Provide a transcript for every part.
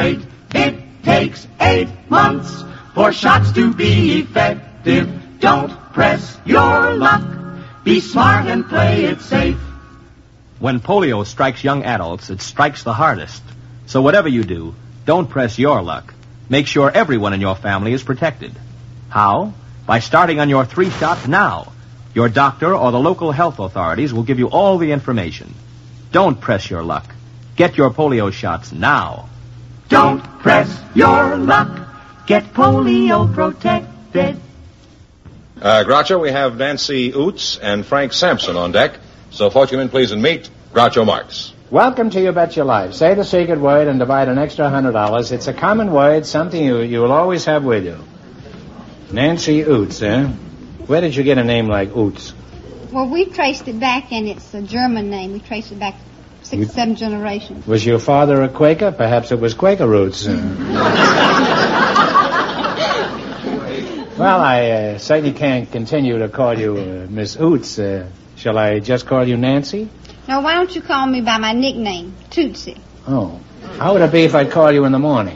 rate. It takes 8 months for shots to be effective. Don't press your luck. Be smart and play it safe. When polio strikes young adults, it strikes the hardest. So whatever you do, don't press your luck. Make sure everyone in your family is protected. How? By starting on your 3 shots now. Your doctor or the local health authorities will give you all the information. Don't press your luck. Get your polio shots now. Don't press your luck. Get polio protected. Groucho, we have Nancy Oots and Frank Sampson on deck. So, Fortuneman, please and meet Groucho Marx. Welcome to You Bet Your Life. Say the secret word and divide an extra $100. It's a common word, something you will always have with you. Nancy Oots, eh? Where did you get a name like Oots? Well, we traced it back, and it's a German name. We traced it back 6 or 7 generations. Was your father a Quaker? Perhaps it was Quaker roots. Well, I certainly can't continue to call you Miss Oots. Shall I just call you Nancy? No, why don't you call me by my nickname, Tootsie? Oh. How would it be if I call you in the morning?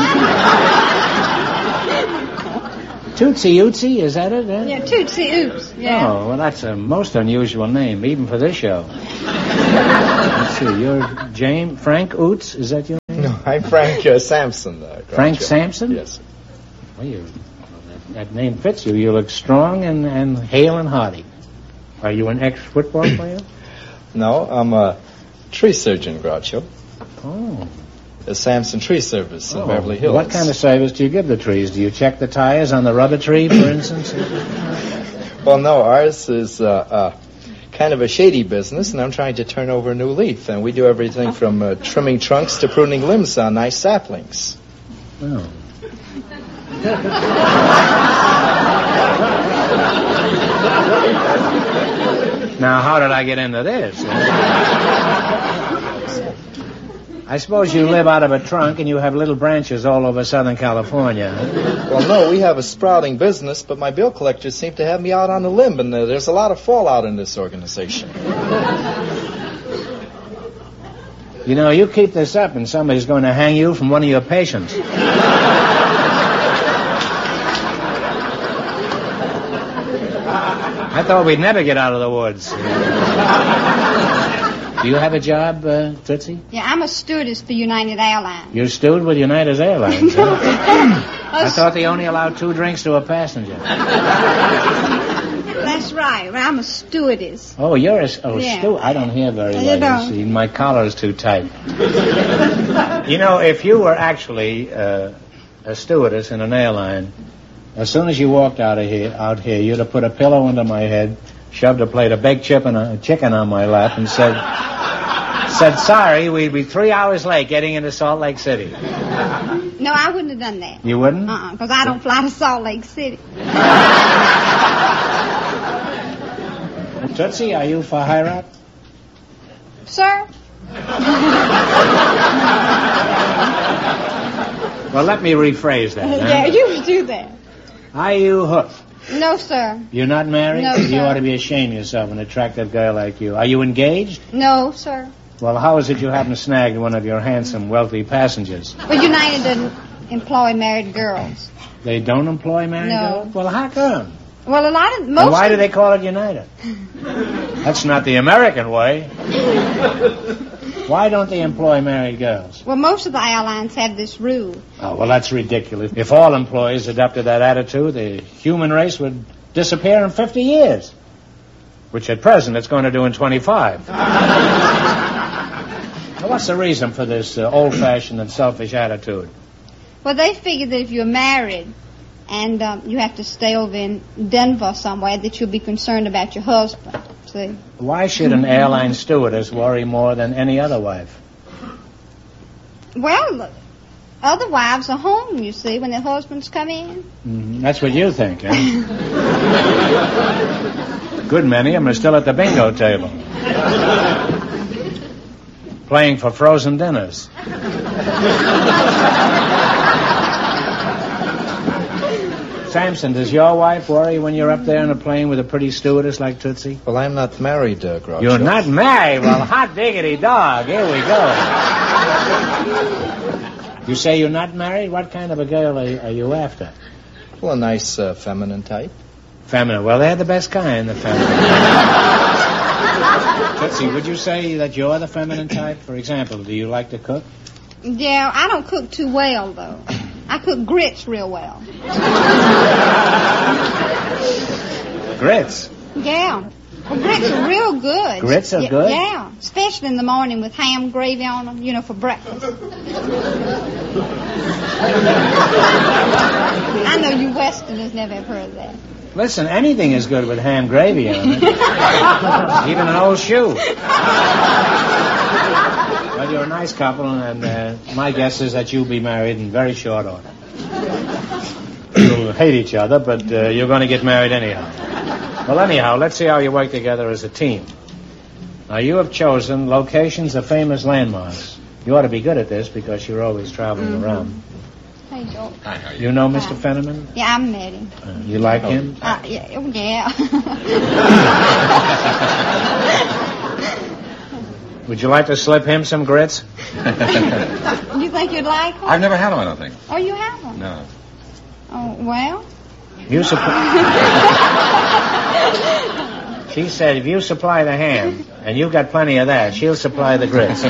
Tootsie Ootsie, is that it? Yeah, Tootsie Oots, yeah. Oh, well, that's a most unusual name, even for this show. Let's see, you're Frank Oots, is that your name? No, I'm Frank Sampson. Frank Sampson? Yes. Well, that name fits you. You look strong and hale and hearty. Are you an ex-football player? No, I'm a tree surgeon, Groucho. Oh. The Sampson Tree Service in Beverly Hills. What kind of service do you give the trees? Do you check the tires on the rubber tree, for instance? Well, no, ours is kind of a shady business, and I'm trying to turn over a new leaf. And we do everything from trimming trunks to pruning limbs on nice saplings. Oh. Now, how did I get into this? I suppose you live out of a trunk and you have little branches all over Southern California. Well, no, we have a sprouting business, but my bill collectors seem to have me out on a limb, and there's a lot of fallout in this organization. You know, you keep this up and somebody's going to hang you from one of your patients. I thought we'd never get out of the woods. Do you have a job, Tootsie? Yeah, I'm a stewardess for United Airlines. You're stewed with United Airlines, huh? I thought they only allowed 2 drinks to a passenger. That's right. Well, I'm a stewardess. Oh, you're a steward. I don't hear very well. You don't. See, my collar's too tight. You know, if you were actually a stewardess in an airline, as soon as you walked out here, you'd have put a pillow under my head, shoved a plate of baked chicken on my lap, and said, sorry, we'd be 3 hours late getting into Salt Lake City. No, I wouldn't have done that. You wouldn't? Because I don't fly to Salt Lake City. Tootsie, are you for Hirat? Sir? Well, let me rephrase that. Yeah, you do that. Are you hooked? No, sir. You're not married? No, sir. You ought to be ashamed of yourself, an attractive girl like you. Are you engaged? No, sir. Well, how is it you happen to snag one of your handsome, wealthy passengers? Well, United doesn't employ married girls. They don't employ married girls? Well, how come? Well, most... And why do they call it United? That's not the American way. Why don't they employ married girls? Well, most of the airlines have this rule. Oh, well, that's ridiculous. If all employees adopted that attitude, the human race would disappear in 50 years. Which at present it's going to do in 25. Now, what's the reason for this old-fashioned and selfish attitude? Well, they figure that if you're married and you have to stay over in Denver somewhere, that you'll be concerned about your husband. See? Why should an airline stewardess worry more than any other wife? Well, other wives are home, you see, when their husbands come in. Mm-hmm. That's what you think, eh? Good many of them are still at the bingo table. Playing for frozen dinners. Sampson, does your wife worry when you're up there in a plane with a pretty stewardess like Tootsie? Well, I'm not married, Groucho. You're not married? Well, hot diggity dog. Here we go. You say you're not married? What kind of a girl are you after? Well, a nice feminine type. Feminine. Well, they're the best kind, the feminine. Tootsie, would you say that you're the feminine type? For example, do you like to cook? Yeah, I don't cook too well, though. I cook grits real well. Grits? Yeah. Well, grits are real good. Grits are good? Yeah, especially in the morning with ham gravy on them, for breakfast. I know you Westerners never have heard of that. Listen, anything is good with ham gravy on it. Even an old shoe. Well, you're a nice couple, and my guess is that you'll be married in very short order. You'll hate each other, but you're going to get married anyhow. Well, anyhow, let's see how you work together as a team. Now, you have chosen locations of famous landmarks. You ought to be good at this because you're always traveling around. Hey, George. Hi, how are You know Mr. Fenneman? Yeah, I met him. You like him? Yeah. Would you like to slip him some grits? You think you'd like one? I've never had them, I don't think. Oh, you have one? No. Oh, well. She said if you supply the ham, and you've got plenty of that, she'll supply the grits.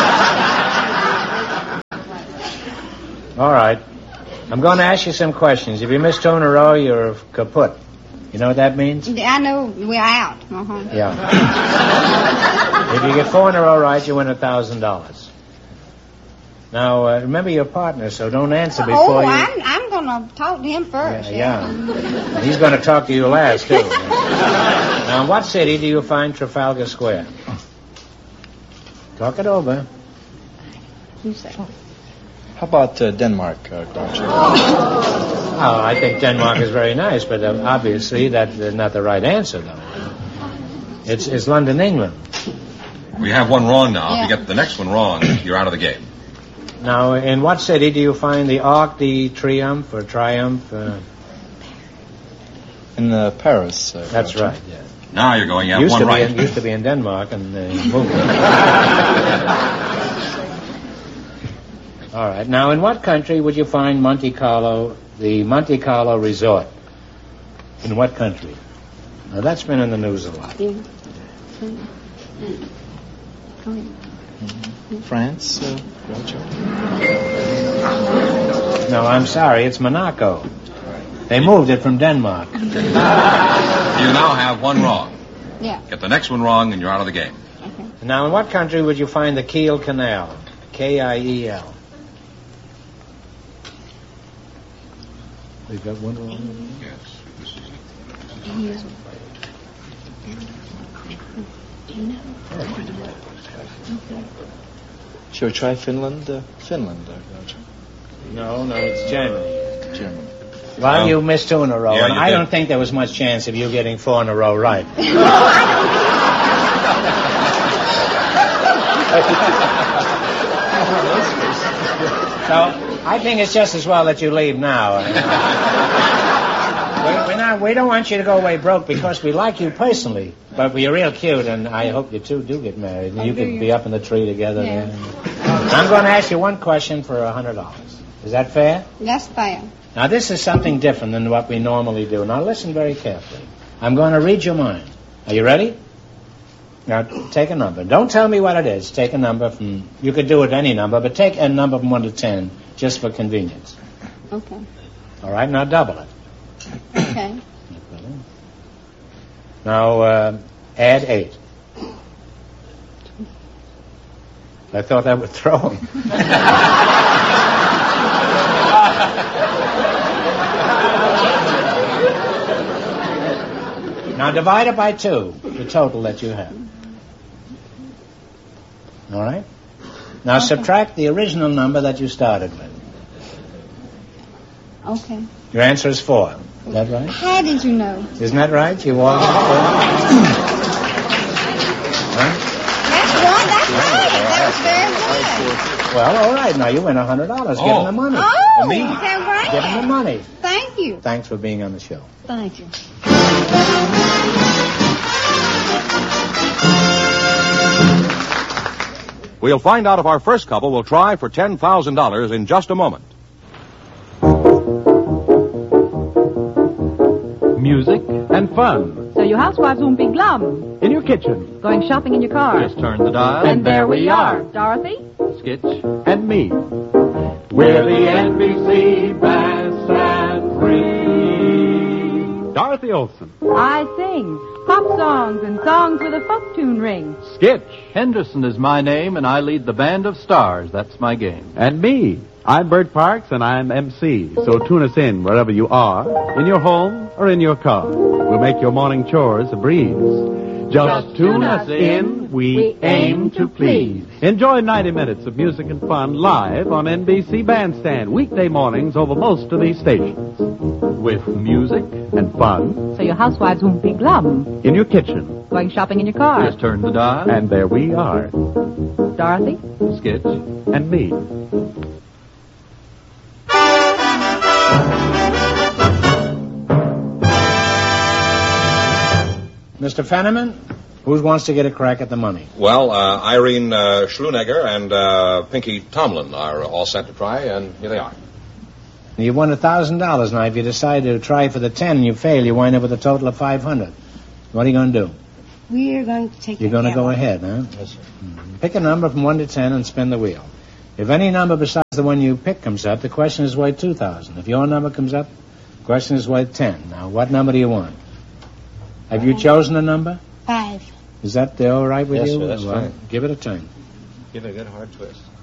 All right. I'm going to ask you some questions. If you miss 2 in a row, you're kaput. You know what that means? I know. We're out. Uh-huh. Yeah. If you get 4 in a row right, you win $1,000. Now, remember your partner, so don't answer before you... I'm going to talk to him first. Yeah. He's going to talk to you last, too. Now, in what city do you find Trafalgar Square? Talk it over. You say. How about Denmark, Groucho? Oh, I think Denmark is very nice, but obviously that's not the right answer, though. It's London, England. We have one wrong now. Yeah. If you get the next one wrong, you're out of the game. Now, in what city do you find the Arc de Triomphe or Triumph? In Paris. That's Groucho. right, yeah. Now you're going. You have one right. Used to be in Denmark and moved. All right. Now, in what country would you find Monte Carlo, the Monte Carlo Resort? In what country? Now, that's been in the news a lot. France, Groucho? No, I'm sorry. It's Monaco. They moved it from Denmark. You now have one wrong. Yeah. Get the next one wrong, and you're out of the game. Okay. Now, in what country would you find the Kiel Canal? Kiel. We've got one wrong. Yes, this is it. Shall we try Finland? Finland, Groucho. No, it's Germany. Germany. Well, you missed 2 in a row, Yeah, and you I did. don't think there was much chance of you getting 4 in a row right. So, I think it's just as well that you leave now. We don't want you to go away broke because we like you personally, but you're real cute, and I hope you two do get married. And you could be up in the tree together. Yeah. There. I'm going to ask you one question for $100. Is that fair? That's fair. Now, this is something different than what we normally do. Now, listen very carefully. I'm going to read your mind. Are you ready? Now, take a number. Don't tell me what it is. Take a number from... You could do it any number, but take a number from 1 to 10, just for convenience. Okay. All right? Now, double it. Okay. Now, add 8. I thought that would throw him. Now, divide it by 2, the total that you have. All right? Now, subtract the original number that you started with. Okay. Your answer is 4. Is that right? How did you know? Isn't that right? You walked it. Huh? That's right. That was very good. Well, all right. Now you win $100. Give him the money. Oh, Me. how great. Give him the money. Thank you. Thanks for being on the show. Thank you. We'll find out if our first couple will try for $10,000 in just a moment. Music and fun. So your housewives won't be glum. In your kitchen. Going shopping in your car. Just turn the dial. And there we are. Dorothy? Skitch and me. We're the NBC Bandstand Three. Dorothy Olson. I sing pop songs and songs with a folk tune ring. Skitch. Henderson is my name, and I lead the band of stars. That's my game. And me. I'm Bert Parks, and I'm MC. So tune us in wherever you are, in your home or in your car. We'll make your morning chores a breeze. Just tune us in. We aim to please. Enjoy 90 minutes of music and fun live on NBC Bandstand, weekday mornings over most of these stations. With music and fun. So your housewives won't be glum. In your kitchen. Going shopping in your car. Just turn the dial. And there we are. Dorothy? Skitch. And me. Mr. Fenneman, who wants to get a crack at the money? Well, Irene Schlunegger and Pinky Tomlin are all set to try, and here they are. You won $1,000. Now, if you decide to try for the 10 and you fail, you wind up with a total of $500. What are you going to do? We're going to take You're going to go ahead, huh? Yes, sir. Pick a number from 1 to 10 and spin the wheel. If any number besides the one you pick comes up, the question is worth $2,000. If your number comes up, the question is worth 10. Now, what number do you want? Have you chosen a number? 5. Is that all right with Yes, you? sir, that's Well, fine. give it a turn. Give it a good hard twist.